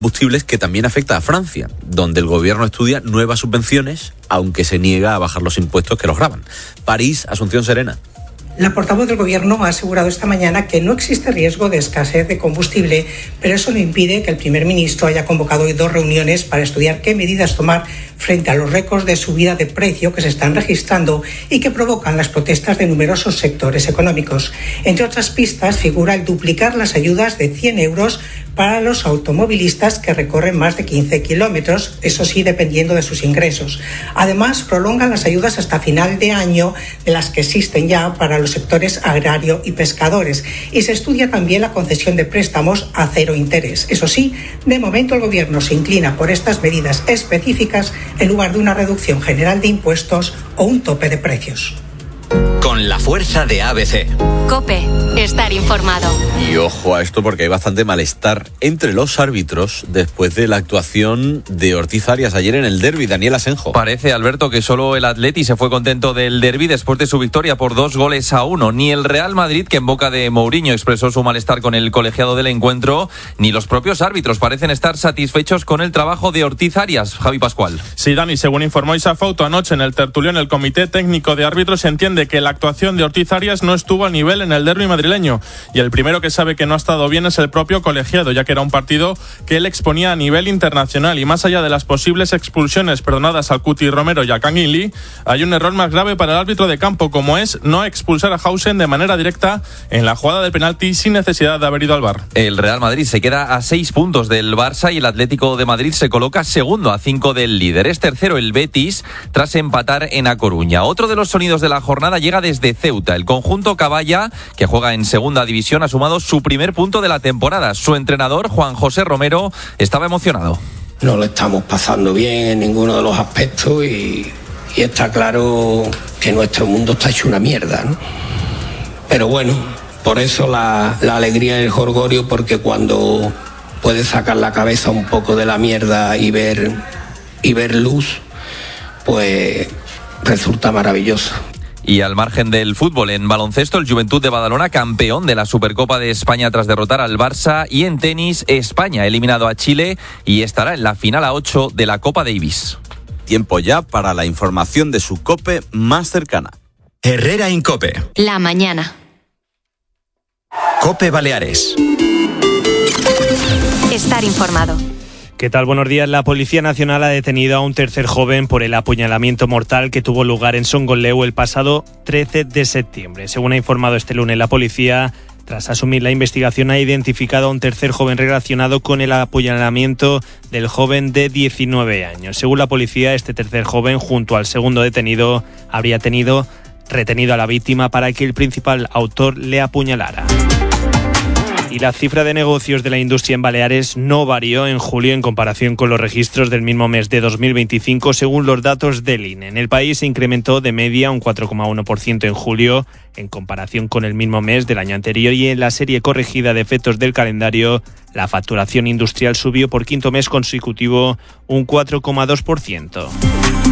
combustibles que también afecta a Francia, donde el gobierno estudia nuevas subvenciones, aunque se niega a bajar los impuestos que los gravan. París, Asunción Serena. La portavoz del Gobierno ha asegurado esta mañana que no existe riesgo de escasez de combustible, pero eso no impide que el primer ministro haya convocado hoy 2 reuniones para estudiar qué medidas tomar frente a los récords de subida de precio que se están registrando y que provocan las protestas de numerosos sectores económicos. Entre otras pistas figura el duplicar las ayudas de 100 euros para los automovilistas que recorren más de 15 kilómetros, eso sí, dependiendo de sus ingresos. Además, prolongan las ayudas hasta final de año de las que existen ya para los sectores agrario y pescadores. Y se estudia también la concesión de préstamos a 0 interés. Eso sí, de momento el Gobierno se inclina por estas medidas específicas en lugar de una reducción general de impuestos o un tope de precios. Con la fuerza de ABC. COPE, estar informado. Y ojo a esto porque hay bastante malestar entre los árbitros después de la actuación de Ortiz Arias ayer en el derbi. Daniel Asenjo. Parece, Alberto, que solo el Atleti se fue contento del derbi después de su victoria por 2-1. Ni el Real Madrid, que en boca de Mourinho expresó su malestar con el colegiado del encuentro, ni los propios árbitros parecen estar satisfechos con el trabajo de Ortiz Arias. Javi Pascual. Sí, Dani, según informó Isa Fauto anoche en el tertulión, el Comité Técnico de Árbitros entiende que la actuación de Ortiz Arias no estuvo al nivel en el derbi madrileño, y el primero que sabe que no ha estado bien es el propio colegiado, ya que era un partido que él exponía a nivel internacional, y más allá de las posibles expulsiones perdonadas al Cuti Romero y a Kang In Lee, hay un error más grave para el árbitro de campo, como es no expulsar a Hausen de manera directa en la jugada del penalti sin necesidad de haber ido al VAR. El Real Madrid se queda a 6 puntos del Barça y el Atlético de Madrid se coloca segundo a 5 del líder. Es tercero el Betis tras empatar en A Coruña. Otro de los sonidos de la jornada llega desde Ceuta. El conjunto Caballa, que juega en segunda división, ha sumado su primer punto de la temporada. Su entrenador, Juan José Romero, estaba emocionado. No lo estamos pasando bien en ninguno de los aspectos y está claro que nuestro mundo está hecho una mierda, ¿no? Pero bueno, por eso la alegría y el jolgorio, porque cuando puedes sacar la cabeza un poco de la mierda y ver luz, pues resulta maravilloso. Y al margen del fútbol, en baloncesto, el Juventud de Badalona, campeón de la Supercopa de España tras derrotar al Barça, y en tenis, España eliminado a Chile y estará en la final a 8 de la Copa Davis. Tiempo ya para la información de su COPE más cercana. Herrera Incope. La mañana. COPE Baleares. Estar informado. ¿Qué tal? Buenos días. La Policía Nacional ha detenido a un tercer joven por el apuñalamiento mortal que tuvo lugar en Songoleu el pasado 13 de septiembre. Según ha informado este lunes la policía, tras asumir la investigación, ha identificado a un tercer joven relacionado con el apuñalamiento del joven de 19 años. Según la policía, este tercer joven, junto al segundo detenido, habría retenido a la víctima para que el principal autor le apuñalara. Y la cifra de negocios de la industria en Baleares no varió en julio en comparación con los registros del mismo mes de 2025, según los datos del INE. En el país se incrementó de media un 4,1% en julio en comparación con el mismo mes del año anterior, y en la serie corregida de efectos del calendario, la facturación industrial subió por quinto mes consecutivo un 4,2%.